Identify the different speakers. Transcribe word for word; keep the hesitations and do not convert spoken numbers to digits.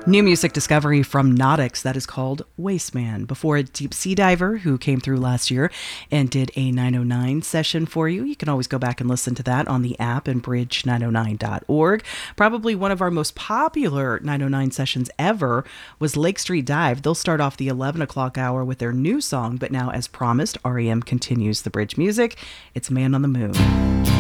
Speaker 1: New music discovery from Nautix that is called Wasteman. Before a Deep Sea Diver, who came through last year and did a nine oh nine session for you. You can always go back and listen to that on the app and bridge nine oh nine dot org. Probably one of our most popular nine oh nine sessions ever was Lake Street Dive. They'll start off the eleven o'clock hour with their new song, but now, as promised, R E M continues the bridge music. It's Man on the Moon.